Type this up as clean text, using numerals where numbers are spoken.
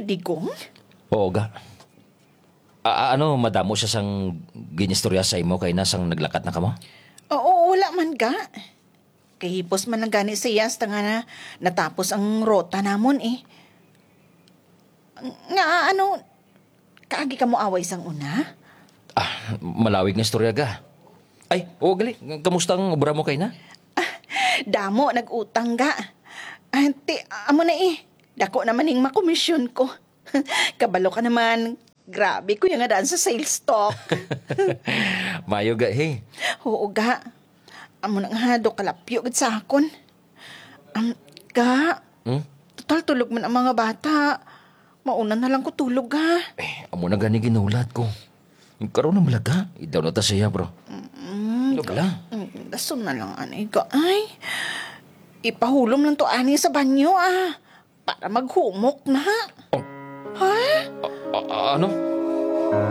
digong? Oo ga. Ano, madamo siya sang ginistorya sa imo kay nasang naglakat na kamo? Oo, wala man ga. Kahipos man lang gani siya hasta nga na natapos ang rota namon eh. Nga ano, kaagi ka mo away sang una? Malawig nga istorya ga. Ay, oo gali. Kamusta ang obra mo kay na? Damo, nag-utang ga. Ante, amo na eh. Dako naman yung makomisyon ko. Kabalo ka naman. Grabe ko yung nga daan sa sales talk. Mayo ga, hey. Oo ga. Amo na nga do kalapyo gid sa akon. Ga, Hmm? total tulog man ang mga bata. Mauna na lang ko tulog ga. Amo na gani ginulat ko. Karoon na malaga. Idaw na ta siya, bro. Ano bala? Dason na lang anay ga. Ay, ipahulom lang to ani sa banyo para maghumok na. Ha? Ano?